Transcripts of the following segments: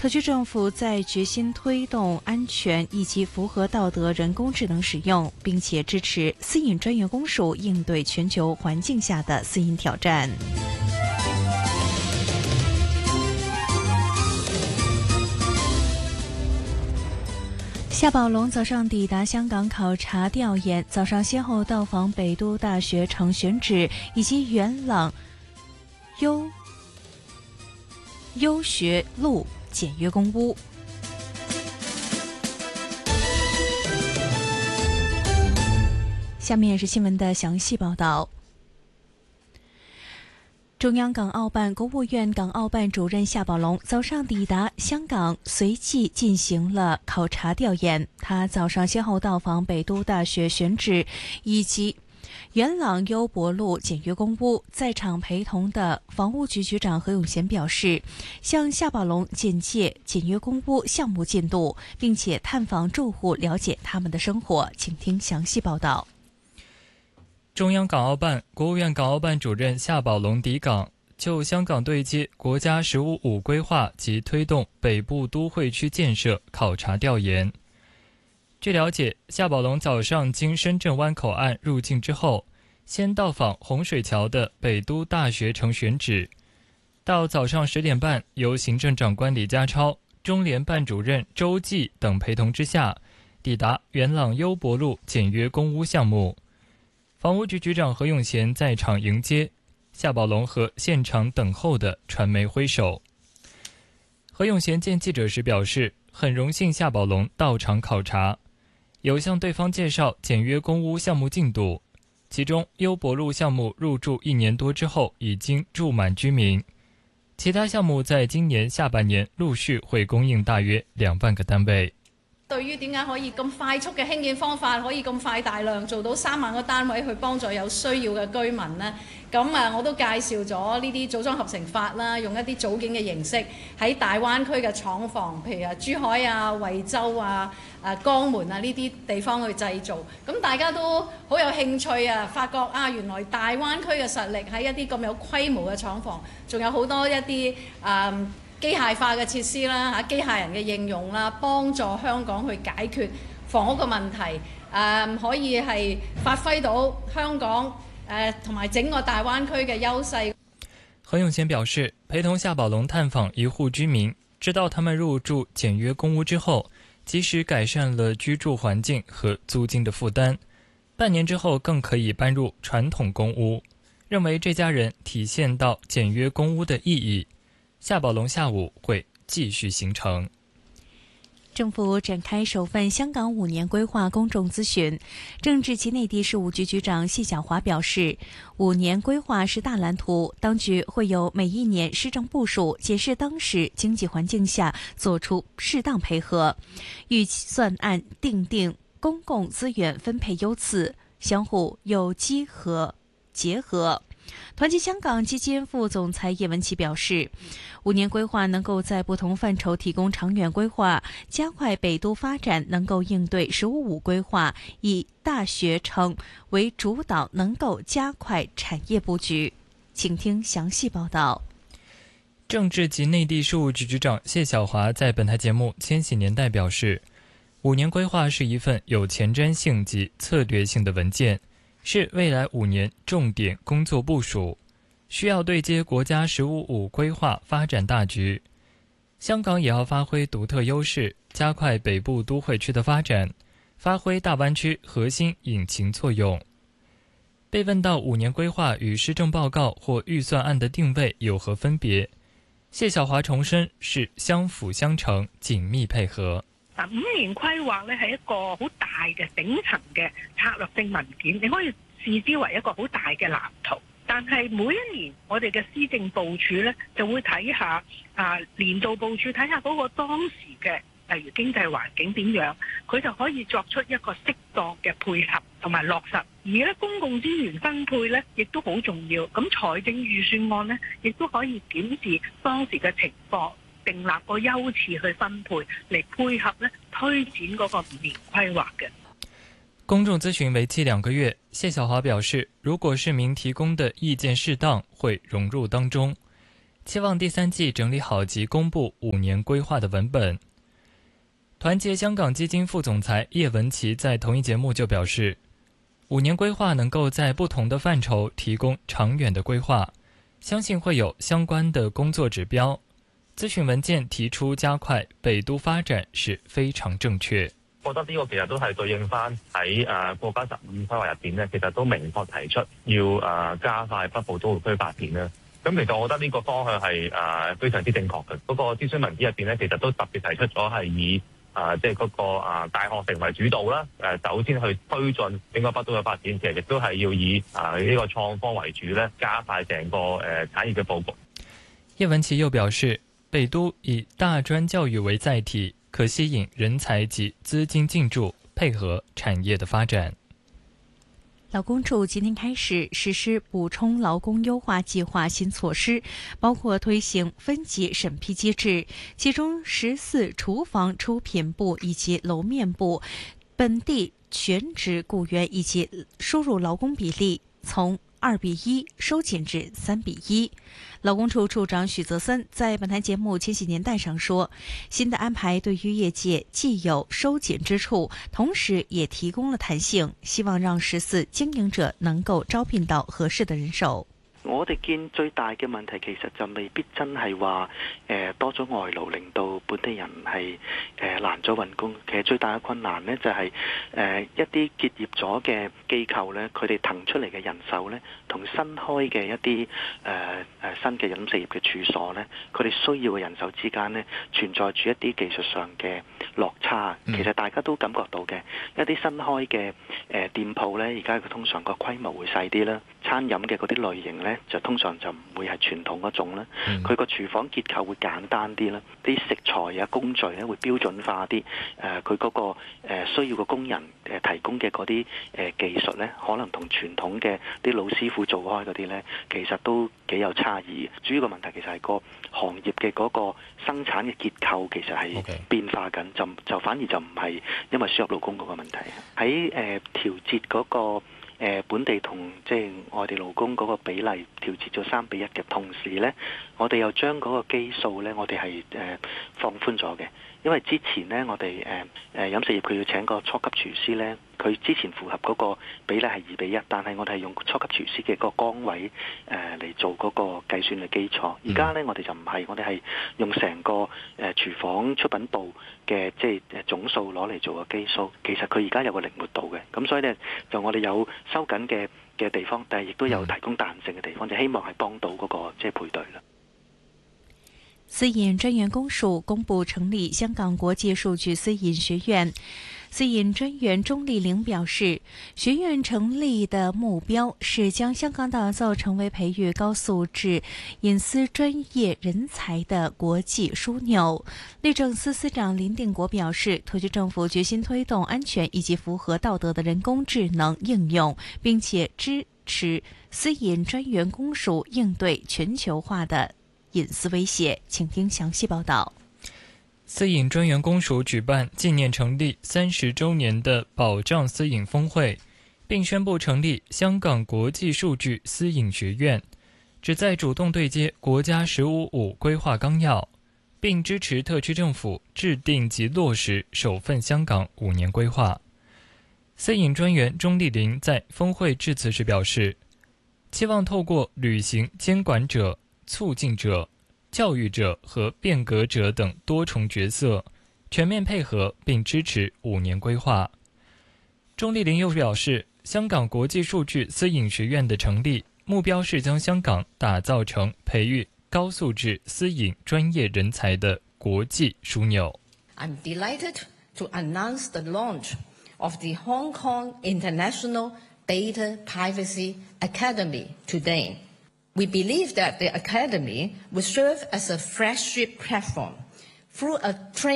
特区政府在决心推动安全以及符合道德人工智能使用，并且支持私隐专员公署应对全球环境下的私隐挑战。夏宝龙早上抵达香港考察调研，早上先后到访北都大学城选址以及元朗优学路简约公屋。下面是新闻的详细报道。中央港澳办、国务院港澳办主任夏宝龙早上抵达香港，随即进行了考察调研。他早上先后到访北都大学选址以及元朗优博路简约公屋，在场陪同的房屋局局长何永贤表示，向夏宝龙简介简约公屋项目进度，并且探访住户，了解他们的生活。请听详细报道。 中央港澳办、国务院港澳办主任夏宝龙抵港，就香港对接国家“十五五”规划及推动北部都会区建设考察调研。据了解，夏宝龙早上经深圳湾口岸入境之后，先到访洪水桥的北都大学城选址，到早上10点半，由行政长官李家超、中联办主任周记等陪同之下，抵达元朗优博路简约公屋项目。房屋局局长何永贤在场迎接夏宝龙和现场等候的传媒挥手。何永贤见记者时表示，很荣幸夏宝龙到场考察，有向对方介绍简约公屋项目进度，其中优博路项目入住1年多之后已經住滿居民，其他項目在今年下半年陸續會供應大約2萬個單位。 對於點解可以咁快速嘅興建方法，可以咁快大量做到3萬個單位去幫助有需要嘅居民呢？咁我都介紹咗呢啲組裝合成法啦，用一啲組件嘅形式喺大灣區嘅廠房，譬如珠海啊、惠州啊、江門啊呢啲地方去製造。咁大家都好有興趣啊，發覺原來大灣區嘅實力喺一啲咁有規模嘅廠房，仲有好多一啲機械化嘅設施啦，機械人嘅應用啦，幫助香港去解決房屋嘅問題，可以係發揮到香港同埋整個大灣區嘅優勢。 何永賢表示，陪同夏寶龍探訪一戶居民，知道他們入住簡約公屋之後，及時改善了居住環境和租金的負擔，半年之後更可以搬入傳統公屋，認為這家人體現到簡約公屋的意義。夏寶龍下午會繼續行程。 政府展開首份香港5年規劃公眾諮詢，政治及內地事務局局長謝曉華表示，5年規劃是大藍圖，當局會有每1年施政部署，檢視當時經濟環境下做出適當配合，預算案訂定公共資源分配優次，相互有機和結合。團結香港基金副總裁葉文琪表示，5年規劃能夠在不同範疇提供長遠規劃，加快北都發展，能夠應對“十五五”規劃，以大學城為主導，能夠加快產業佈局。請聽詳細報道。 政治及內地事務局局長謝曉華在本台節目《千禧年代》表示，5年規劃是一份有前瞻性及策略性的文件，是未來5年重點工作部署，需要對接國家“十五五”規劃發展大局。香港也要發揮獨特優勢，加快北部都會區的發展，發揮大灣區核心引擎作用。被問到5年規劃與施政報告或預算案的定位有何分別，謝曉華重申是相輔相成，緊密配合。 5年規劃咧係一個好大嘅頂層嘅策略性文件，你可以視之為一個好大嘅藍圖。但係每一年我哋嘅施政部署咧就會睇下年度部署，睇下嗰個當時嘅例如經濟環境點樣，佢就可以作出一個適當嘅配合同埋落實。而咧公共資源分配咧亦都好重要，咁財政預算案咧亦都可以檢視當時嘅情況，訂立個優次去分配，嚟配合咧推展嗰個5年規劃嘅。 公眾諮詢為期2個月，謝曉華表示，如果市民提供的意見適當，會融入當中。 期望第3季整理好及公布5年规划的文本。团结香港基金副总裁叶文琪在同一节目就表示，5年规划能够在不同的范畴提供长远的规划，相信会有相關的工作指標。諮詢文件提出加快北都發展是非常正確。 覺得呢個其實都係對應翻喺國家15規劃入邊咧，其實都明確提出要加快北部都會區發展啦。咁其實我覺得呢個方向係非常之正確嘅。嗰個諮詢文件入邊咧，其實都特別提出咗係以即係嗰個大學城為主導啦。首先去推進整個北都嘅發展，其實亦都係要以呢個創科為主咧，加快整個產業嘅佈局。 葉文琪又表示，北都以大專教育為載體，可吸引人才及資金進駐，配合產業的發展。 勞工處今天開始實施補充勞工優化計劃新措施，包括推行分級審批機制，其中14廚房出品部以及樓面部本地全職僱員以及輸入勞工比例從2:1收緊至3:1。勞工處處長許澤森在本台節目《千禧年代》上說，新的安排對於業界既有收緊之處，同時也提供了彈性，希望讓14經營者能夠招聘到合適的人手。 我哋見最大嘅問題其實就未必真係話多咗外勞令到本地人係難咗揾工。其實最大嘅困難呢，就係一啲結業咗嘅機構呢，佢哋騰出嚟嘅人手呢，同新開嘅一啲新嘅飲食業嘅處所呢，佢哋需要嘅人手之間呢，存在住一啲技術上嘅落差。其實大家都感覺到嘅一啲新開嘅店鋪呢，而家佢通常個規模會細啲啦，餐飲嘅嗰啲類型呢，就通常就唔會係傳統嗰種啦，佢個廚房結構會簡單啲啦，啲食材啊工序咧會標準化啲，佢嗰個需要個工人提供嘅嗰啲技術咧，可能同傳統嘅啲老師傅做開嗰啲咧，其實都幾有差異。主要個問題其實係個行業嘅嗰個生產嘅結構其實係變化緊，就反而就唔係因為輸入勞工嗰個問題。喺調節嗰個本地同即係外地勞工嗰個比例調節咗3:1嘅同時呢，我哋又將嗰個基數呢，我哋係放寬咗嘅。因為之前呢，我哋飲食業佢要請個初級廚師呢，佢之前符合嗰個比例係2:1，但係我哋係用初級廚師嘅個崗位嚟做嗰個計算嘅基礎。而家呢，我哋就唔係，我哋係用成個廚房出品部嘅即係總數攞嚟做個基數。其實佢而家有個靈活度嘅，咁所以呢，就我哋有收緊嘅地方，但係亦都有提供彈性嘅地方，就希望係幫到嗰個即係配對啦。 私隱專員公署公布成立香港國際數據私隱學院。私隱專員鍾麗玲表示，學院成立的目標是將香港打造成為培育高素質隱私專業人才的國際樞紐。律政司司長林定國表示，特區政府決心推動安全以及符合道德的人工智能應用，並且支持私隱專員公署應對全球化的隱私威脅。請聽詳細報道。 私隱專員公署舉辦紀念成立30週年的保障私隱峰會，並宣布成立香港國際數據私隱學院，旨在主動對接國家15.5規劃綱要，並支持特區政府制定及落實首份香港5年規劃。私隱專員鍾麗玲在峰會致辭時表示，期望透過履行監管者、促進者、教育者和變革者等多重角色，全面配合並支持5年規劃。鍾麗玲又表示，香港國際數據私隱學院的成立，目標是將香港打造成培育高素質私隱專業人才的國際樞紐。 I'm delighted to announce the launch of the Hong Kong International Data Privacy Academy today. We believe that the Academy will serve as a flagship platform through a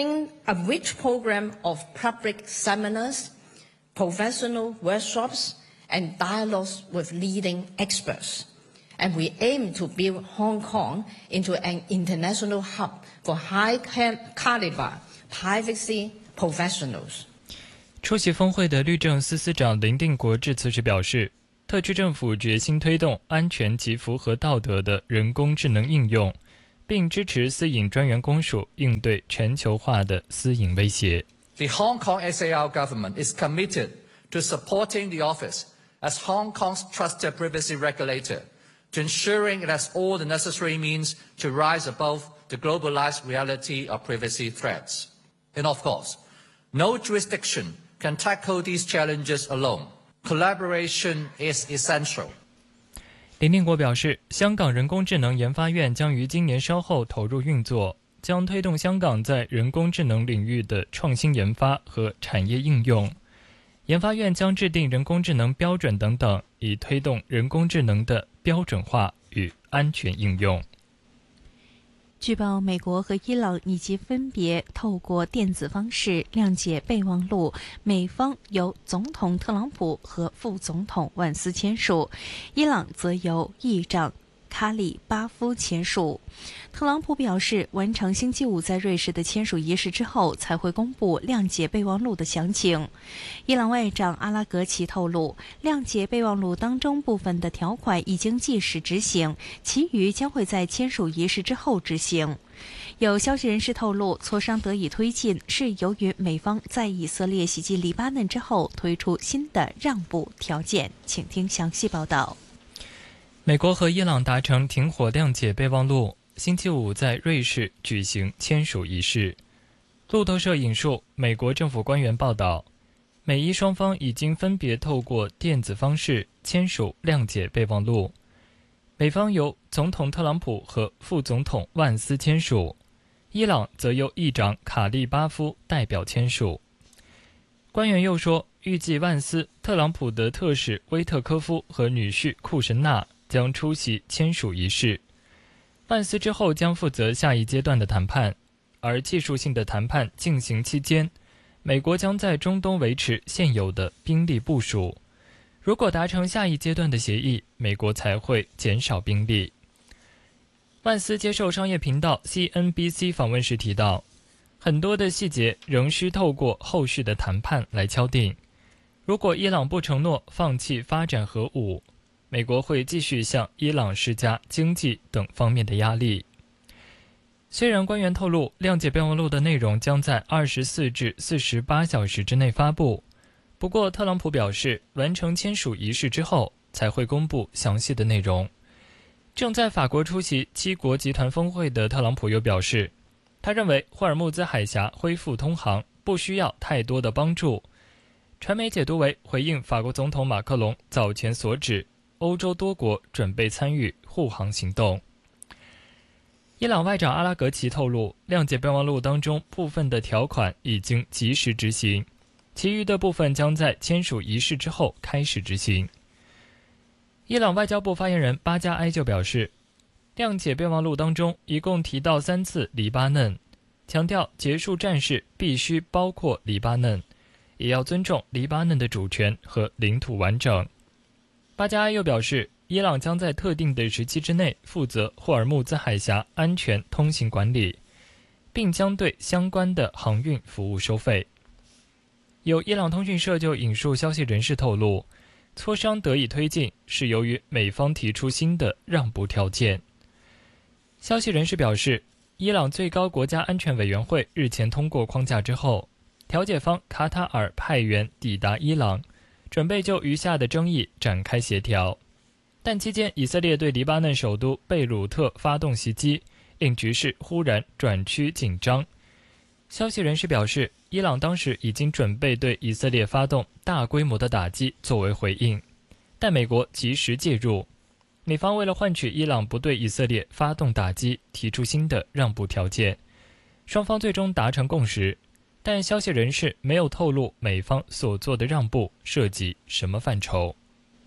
rich program of public seminars, professional workshops, and dialogues with leading experts. And we aim to build Hong Kong into an international hub for high-caliber privacy professionals. 出席峰會的律政司司長林定國致辭時表示，特區政府決心推動安全及符合道德的人工智能應用， 并支持私隐专员公署应对全球化的私隐威胁。 The Hong Kong SAR government is committed to supporting the office as Hong Kong's trusted privacy regulator, to ensuring it has all the necessary means to rise above the globalized reality of privacy threats. And of course, no jurisdiction can tackle these challenges alone. Collaboration is essential. 林定国表示，香港人工智能研发院将于今年稍后投入运作，将推动香港在人工智能领域的创新研发和产业应用。研发院将制定人工智能标准等等，以推动人工智能的标准化与安全应用。 据报，美国和伊朗已经分别透过电子方式谅解备忘录，美方由总统特朗普和副总统万斯签署，伊朗则由议长卡里巴夫签署。特朗普表示，完成星期五在瑞士的签署仪式之后，才会公布谅解备忘录的详情。伊朗外长阿拉格齐透露，谅解备忘录当中部分的条款已经即时执行，其余将会在签署仪式之后执行。有消息人士透露，磋商得以推进，是由于美方在以色列袭击黎巴嫩之后推出新的让步条件。请听详细报道。 美国和伊朗达成停火谅解备忘录，星期五在瑞士举行签署仪式。路透社引述美国政府官员报道，美伊双方已经分别透过电子方式签署谅解备忘录，美方由总统特朗普和副总统万斯签署，伊朗则由议长卡利巴夫代表签署。官员又说，预计万斯、特朗普的特使威特科夫和女婿库什纳将出席签署仪式。万斯之后将负责下一阶段的谈判，而技术性的谈判进行期间，美国将在中东维持现有的兵力部署。如果达成下一阶段的协议，美国才会减少兵力。万斯接受商业频道 CNBC 访问时提到，很多的细节仍需透过后续的谈判来敲定。如果伊朗不承诺放弃发展核武，美国会继续向伊朗施加经济等方面的压力。虽然官员透露，谅解备忘录的内容将在24至48小时之内发布，不过特朗普表示，完成签署仪式之后才会公布详细的内容。正在法国出席7国集团峰会的特朗普又表示，他认为霍尔木兹海峡恢复通航不需要太多的帮助。传媒解读为回应法国总统马克龙早前所指，欧洲多国准备参与护航行动。伊朗外长阿拉格齐透露，谅解备忘录当中部分的条款已经及时执行，其余的部分将在签署仪式之后开始执行。伊朗外交部发言人巴加埃就表示，谅解备忘录当中一共提到3次黎巴嫩，强调结束战事必须包括黎巴嫩，也要尊重黎巴嫩的主权和领土完整。巴加埃又表示，伊朗将在特定的时期之内负责霍尔木兹海峡安全通行管理，并将对相关的航运服务收费。有伊朗通讯社就引述消息人士透露，磋商得以推进是由于美方提出新的让步条件。消息人士表示，伊朗最高国家安全委员会日前通过框架之后，调解方卡塔尔派员抵达伊朗，准备就余下的争议展开协调。但期间以色列对黎巴嫩首都贝鲁特发动袭击，令局势忽然转趋紧张。消息人士表示，伊朗当时已经准备对以色列发动大规模的打击作为回应，但美国及时介入。美方为了换取伊朗不对以色列发动打击，提出新的让步条件，双方最终达成共识，但消息人士没有透露美方所做的让步涉及什么范畴。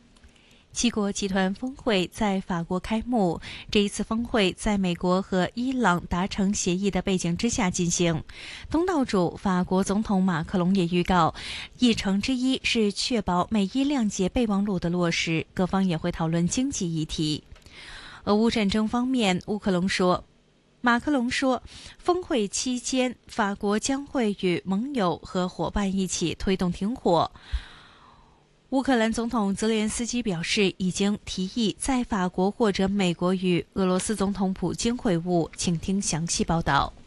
7国集团峰会在法国开幕，这一次峰会在美国和伊朗达成协议的背景之下进行。东道主法国总统马克龙也预告，议程之一是确保美伊谅解备忘录的落实，各方也会讨论经济议题。俄乌战争方面，马克龙说，峰会期间，法国将会与盟友和伙伴一起推动停火。 乌克兰总统泽连斯基表示，已经提议在法国或者美国与俄罗斯总统普京会晤，请听详细报道。